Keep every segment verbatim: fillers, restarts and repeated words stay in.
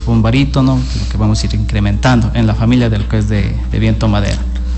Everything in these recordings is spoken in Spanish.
un barítono, lo que vamos a ir incrementando en la familia de lo que es de, de viento madera.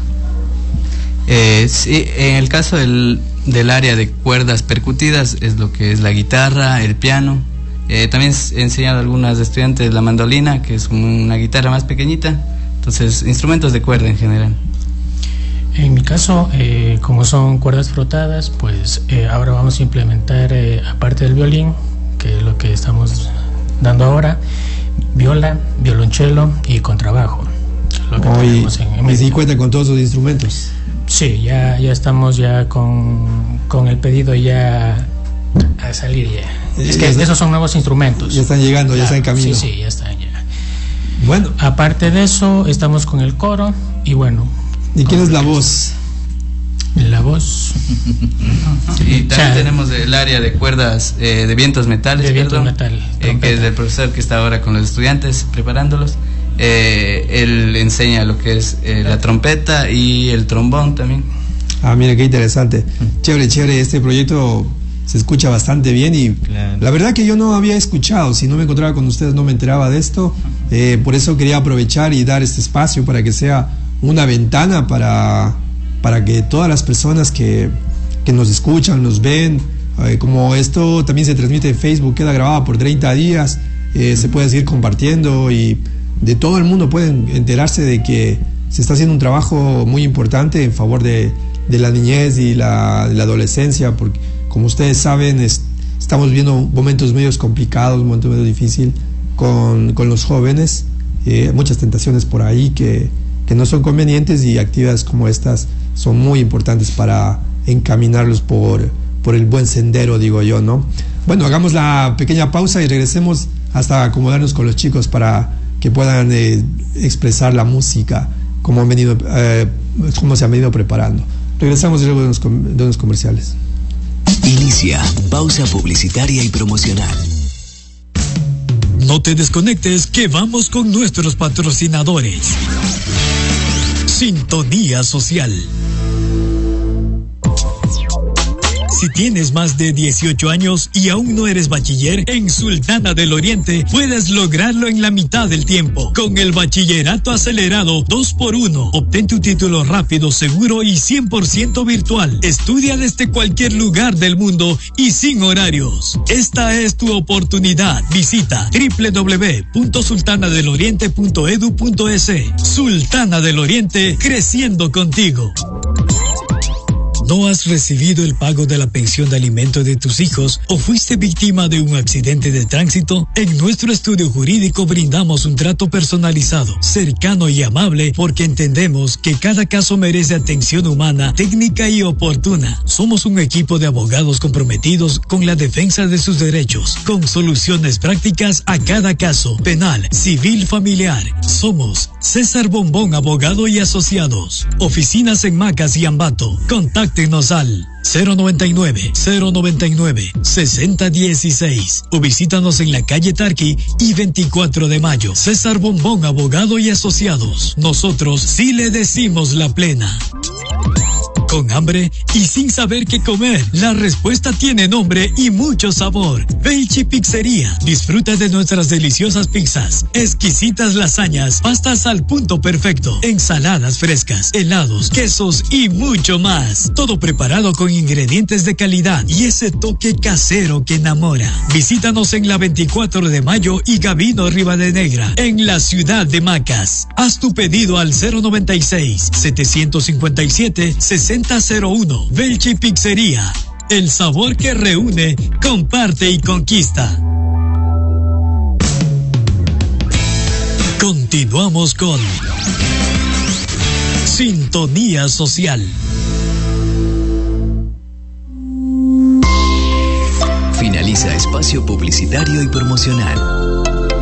Eh, sí, en el caso del, del área de cuerdas percutidas es lo que es la guitarra, el piano. Eh, también he enseñado a algunas estudiantes la mandolina, que es una guitarra más pequeñita. Entonces, instrumentos de cuerda en general. En mi caso, eh, como son cuerdas frotadas, pues eh, ahora vamos a implementar, eh, aparte del violín, que es lo que estamos dando ahora, viola, violonchelo y contrabajo. Lo que Hoy, en, en ¿Y si cuentan con todos los instrumentos? Sí, ya, ya estamos ya con, con el pedido ya a salir ya. Es que está, esos son nuevos instrumentos. Ya están llegando, claro, ya están en camino. Sí, sí, ya están ya. Bueno. Aparte de eso, estamos con el coro y bueno. ¿Y quién es la voz? La voz. Y también o sea, tenemos el área de cuerdas eh, de vientos metales, de vientos metal, eh, que es del profesor que está ahora con los estudiantes preparándolos. Eh, él enseña lo que es eh, la trompeta y el trombón también. Ah, mira qué interesante. Chévere, chévere. Este proyecto se escucha bastante bien y claro, la verdad que yo no había escuchado, si no me encontraba con ustedes no me enteraba de esto. Eh, por eso quería aprovechar y dar este espacio para que sea una ventana para, para que todas las personas que, que nos escuchan, nos ven, eh, como esto también se transmite en Facebook, queda grabado por treinta días, eh, se puede seguir compartiendo y de todo el mundo pueden enterarse de que se está haciendo un trabajo muy importante en favor de, de la niñez y la, de la adolescencia, porque como ustedes saben es, estamos viviendo momentos medios complicados, momentos medio difíciles con, con los jóvenes, eh, muchas tentaciones por ahí que, que no son convenientes y actividades como estas son muy importantes para encaminarlos por, por el buen sendero, digo yo, ¿no? Bueno, hagamos la pequeña pausa y regresemos hasta acomodarnos con los chicos para que puedan eh, expresar la música como han venido, eh, como se han venido preparando. Regresamos luego de los, de los comerciales. Inicia pausa publicitaria y promocional. No te desconectes, que vamos con nuestros patrocinadores. Sintonía Social. Si tienes más de dieciocho años y aún no eres bachiller, en Sultana del Oriente puedes lograrlo en la mitad del tiempo. Con el bachillerato acelerado dos por uno, obtén tu título rápido, seguro y cien por ciento virtual. Estudia desde cualquier lugar del mundo y sin horarios. Esta es tu oportunidad. Visita doble u doble u doble u punto sultana del oriente punto e d u punto e s. Sultana del Oriente, creciendo contigo. ¿No has recibido el pago de la pensión de alimento de tus hijos o fuiste víctima de un accidente de tránsito? En nuestro estudio jurídico brindamos un trato personalizado, cercano y amable porque entendemos que cada caso merece atención humana, técnica y oportuna. Somos un equipo de abogados comprometidos con la defensa de sus derechos, con soluciones prácticas a cada caso, penal, civil, familiar. Somos César Bombón, abogado y asociados. Oficinas en Macas y Ambato. Contáctenos al cero noventa y nueve, cero noventa y nueve, sesenta dieciséis o visítanos en la calle Tarqui y veinticuatro de mayo. César Bombón, abogado y asociados. Nosotros sí le decimos la plena. ¿Con hambre y sin saber qué comer? La respuesta tiene nombre y mucho sabor. Velchi Pizzería. Disfruta de nuestras deliciosas pizzas, exquisitas lasañas, pastas al punto perfecto, ensaladas frescas, helados, quesos y mucho más. Todo preparado con ingredientes de calidad y ese toque casero que enamora. Visítanos en la veinticuatro de mayo y Gabino Rivadenegra, en la ciudad de Macas. Haz tu pedido al cero noventa y seis, setecientos cincuenta y siete, sesenta cero uno. Velchi Pizzería. El sabor que reúne, comparte y conquista. Continuamos con Sintonía Social. Finaliza espacio publicitario y promocional.